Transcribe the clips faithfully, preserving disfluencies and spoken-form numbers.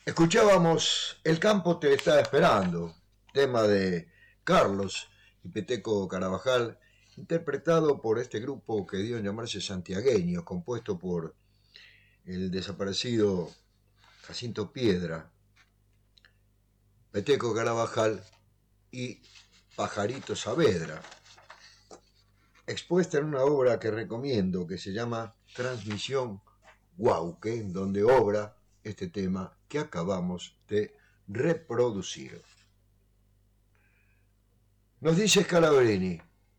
Escuchábamos El campo te está esperando, tema de Carlos y Peteco Carabajal, interpretado por este grupo que dio en llamarse Santiagueños, compuesto por el desaparecido Jacinto Piedra, Peteco Carabajal y Pajarito Saavedra, expuesta en una obra que recomiendo que se llama Transmisión Guauque, en donde obra este tema que acabamos de reproducir. Nos dice Scalabrini: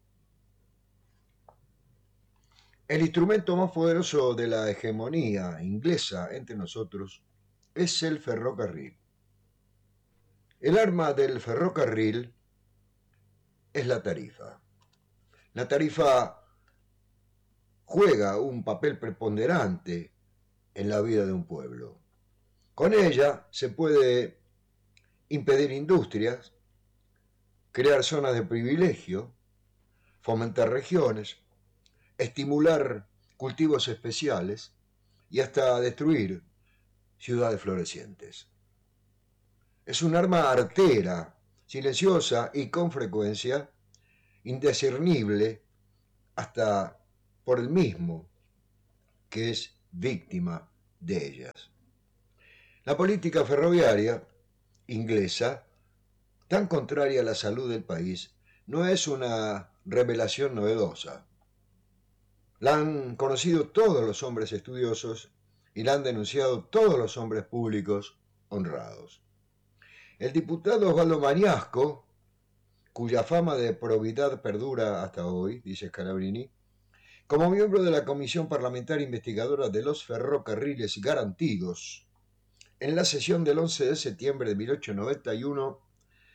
el instrumento más poderoso de la hegemonía inglesa entre nosotros es el ferrocarril. El arma del ferrocarril es la tarifa. La tarifa juega un papel preponderante en la vida de un pueblo. Con ella se puede impedir industrias, crear zonas de privilegio, fomentar regiones, estimular cultivos especiales y hasta destruir ciudades florecientes. Es un arma artera, silenciosa y con frecuencia indiscernible hasta por el mismo que es víctima de ellas. La política ferroviaria inglesa, tan contraria a la salud del país, no es una revelación novedosa. La han conocido todos los hombres estudiosos y la han denunciado todos los hombres públicos honrados. El diputado Osvaldo Mañasco, cuya fama de probidad perdura hasta hoy, dice Scalabrini, como miembro de la Comisión Parlamentaria Investigadora de los Ferrocarriles Garantidos, en la sesión del once de septiembre de mil ochocientos noventa y uno,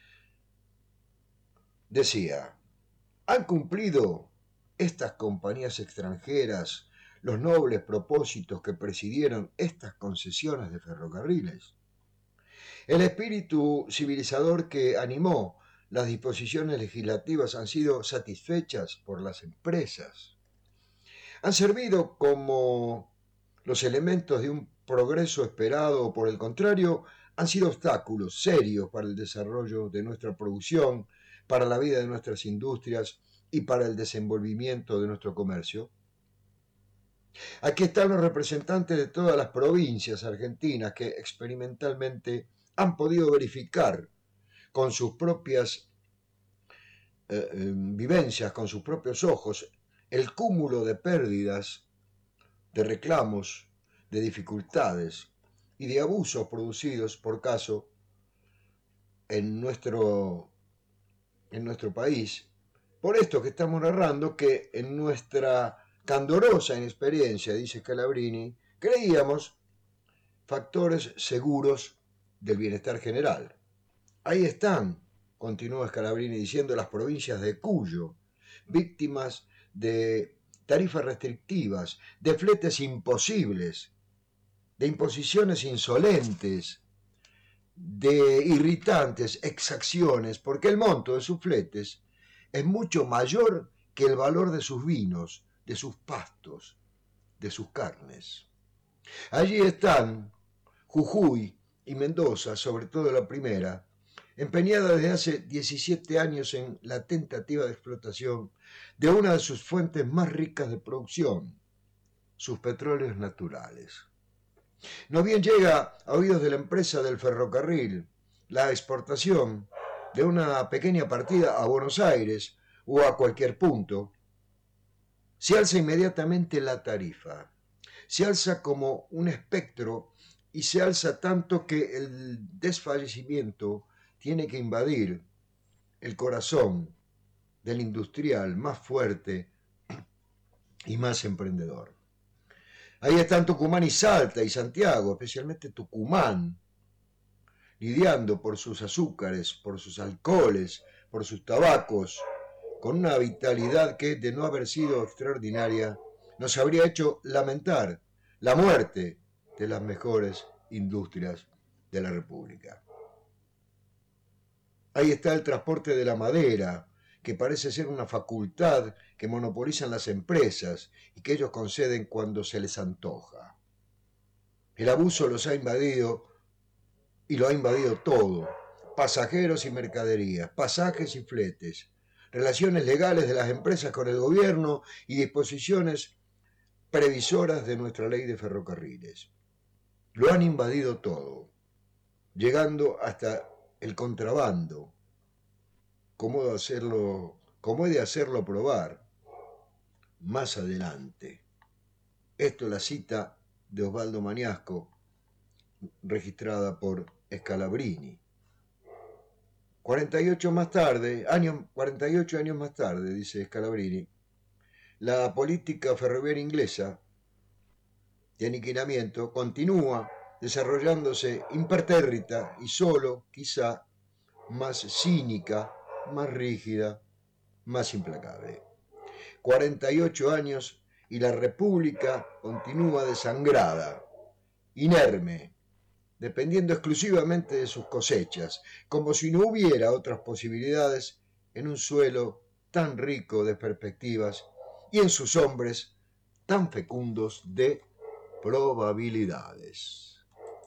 decía: ¿han cumplido estas compañías extranjeras los nobles propósitos que presidieron estas concesiones de ferrocarriles? El espíritu civilizador que animó las disposiciones legislativas han sido satisfechas por las empresas. Han servido como los elementos de un progreso esperado o, por el contrario, han sido obstáculos serios para el desarrollo de nuestra producción, para la vida de nuestras industrias y para el desenvolvimiento de nuestro comercio. Aquí están los representantes de todas las provincias argentinas que experimentalmente han podido verificar con sus propias eh, eh, vivencias, con sus propios ojos, el cúmulo de pérdidas, de reclamos, de dificultades y de abusos producidos por caso en nuestro, en nuestro país. Por esto que estamos narrando, que en nuestra candorosa inexperiencia, dice Scalabrini, creíamos factores seguros del bienestar general. Ahí están, continúa Scalabrini diciendo, las provincias de Cuyo, víctimas de tarifas restrictivas, de fletes imposibles, de imposiciones insolentes, de irritantes exacciones, porque el monto de sus fletes es mucho mayor que el valor de sus vinos, de sus pastos, de sus carnes. Allí están Jujuy y Mendoza, sobre todo la primera, empeñada desde hace diecisiete años en la tentativa de explotación de una de sus fuentes más ricas de producción, sus petróleos naturales. No bien llega a oídos de la empresa del ferrocarril la exportación de una pequeña partida a Buenos Aires o a cualquier punto, se alza inmediatamente la tarifa, se alza como un espectro y se alza tanto que el desfallecimiento tiene que invadir el corazón del industrial más fuerte y más emprendedor. Ahí están Tucumán y Salta y Santiago, especialmente Tucumán, lidiando por sus azúcares, por sus alcoholes, por sus tabacos, con una vitalidad que, de no haber sido extraordinaria, nos habría hecho lamentar la muerte de las mejores industrias de la República. Ahí está el transporte de la madera, que parece ser una facultad que monopolizan las empresas y que ellos conceden cuando se les antoja. El abuso los ha invadido y lo ha invadido todo: pasajeros y mercaderías, pasajes y fletes, relaciones legales de las empresas con el gobierno y disposiciones previsoras de nuestra ley de ferrocarriles. Lo han invadido todo, llegando hasta el contrabando, como de hacerlo, como he de hacerlo probar más adelante. Esto es la cita de Osvaldo Mañasco, registrada por Scalabrini. cuarenta y ocho más tarde, años, cuarenta y ocho años más tarde, dice Scalabrini, la política ferroviaria inglesa de aniquilamiento continúa desarrollándose impertérrita y solo, quizá, más cínica, más rígida, más implacable. cuarenta y ocho años y la República continúa desangrada, inerme, dependiendo exclusivamente de sus cosechas, como si no hubiera otras posibilidades en un suelo tan rico de perspectivas y en sus hombres tan fecundos de probabilidades.